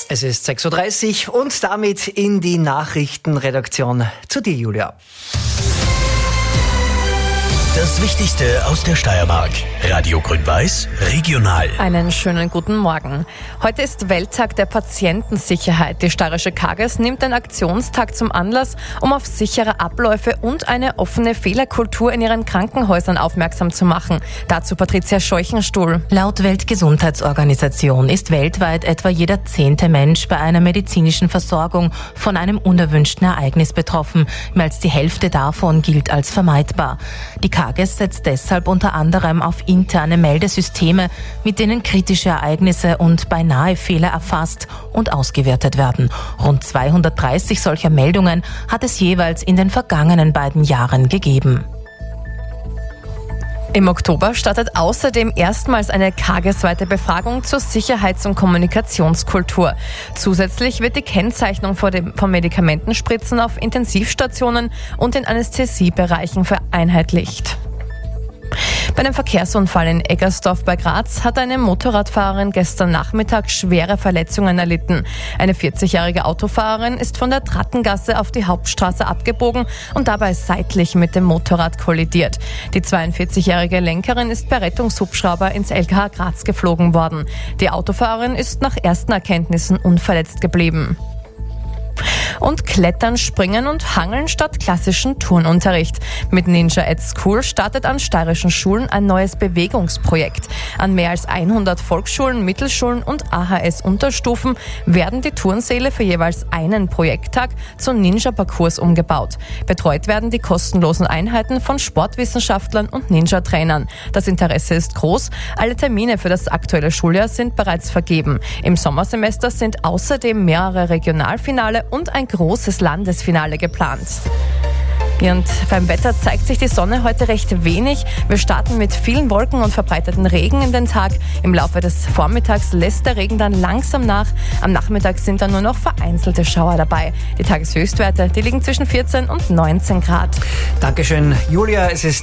Es ist 6.30 Uhr und damit in die Nachrichtenredaktion zu dir, Julia. Das Wichtigste aus der Steiermark. Radio Grün-Weiß, regional. Einen schönen guten Morgen. Heute ist Welttag der Patientensicherheit. Die Steirische Kages nimmt den Aktionstag zum Anlass, um auf sichere Abläufe und eine offene Fehlerkultur in ihren Krankenhäusern aufmerksam zu machen. Dazu Patricia Scheuchenstuhl. Laut Weltgesundheitsorganisation ist weltweit etwa jeder 10. Mensch bei einer medizinischen Versorgung von einem unerwünschten Ereignis betroffen. Mehr als die Hälfte davon gilt als vermeidbar. Die Kages setzt deshalb unter anderem auf interne Meldesysteme, mit denen kritische Ereignisse und beinahe Fehler erfasst und ausgewertet werden. Rund 230 solcher Meldungen hat es jeweils in den vergangenen beiden Jahren gegeben. Im Oktober startet außerdem erstmals eine kagesweite Befragung zur Sicherheits- und Kommunikationskultur. Zusätzlich wird die Kennzeichnung von Medikamentenspritzen auf Intensivstationen und in Anästhesiebereichen vereinheitlicht. Bei einem Verkehrsunfall in Eggersdorf bei Graz hat eine Motorradfahrerin gestern Nachmittag schwere Verletzungen erlitten. Eine 40-jährige Autofahrerin ist von der Trattengasse auf die Hauptstraße abgebogen und dabei seitlich mit dem Motorrad kollidiert. Die 42-jährige Lenkerin ist per Rettungshubschrauber ins LKH Graz geflogen worden. Die Autofahrerin ist nach ersten Erkenntnissen unverletzt geblieben. Und Klettern, Springen und Hangeln statt klassischen Turnunterricht. Mit Ninja at School startet an steirischen Schulen ein neues Bewegungsprojekt. An mehr als 100 Volksschulen, Mittelschulen und AHS-Unterstufen werden die Turnsäle für jeweils einen Projekttag zu Ninja-Parcours umgebaut. Betreut werden die kostenlosen Einheiten von Sportwissenschaftlern und Ninja-Trainern. Das Interesse ist groß. Alle Termine für das aktuelle Schuljahr sind bereits vergeben. Im Sommersemester sind außerdem mehrere Regionalfinale und ein großes Landesfinale geplant. Ja, und beim Wetter zeigt sich die Sonne heute recht wenig. Wir starten mit vielen Wolken und verbreiteten Regen in den Tag. Im Laufe des Vormittags lässt der Regen dann langsam nach. Am Nachmittag sind dann nur noch vereinzelte Schauer dabei. Die Tageshöchstwerte, die liegen zwischen 14 und 19 Grad. Dankeschön, Julia. Es ist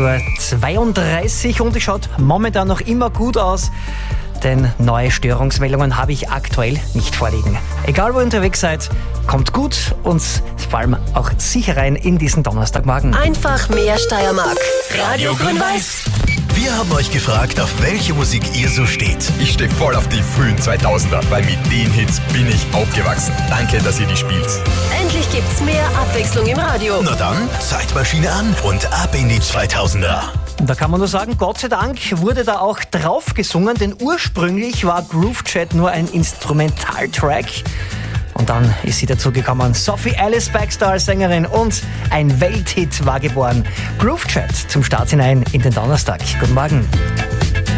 6.32 Uhr und es schaut momentan noch immer gut aus. Denn neue Störungsmeldungen habe ich aktuell nicht vorliegen. Egal wo ihr unterwegs seid, kommt gut und vor allem auch sicher rein in diesen Donnerstagmorgen. Einfach mehr Steiermark. Radio Grün-Weiß. Wir haben euch gefragt, auf welche Musik ihr so steht. Ich stehe voll auf die frühen 2000er, weil mit den Hits bin ich aufgewachsen. Danke, dass ihr die spielt. Endlich gibt's mehr Abwechslung im Radio. Na dann, Zeitmaschine an und ab in die 2000er. Da kann man nur sagen, Gott sei Dank wurde da auch drauf gesungen, denn ursprünglich war Groove Chat nur ein Instrumentaltrack. Und dann ist sie dazugekommen. Sophie Alice Baxter als Sängerin und ein Welthit war geboren. Groove Chat zum Start hinein in den Donnerstag. Guten Morgen.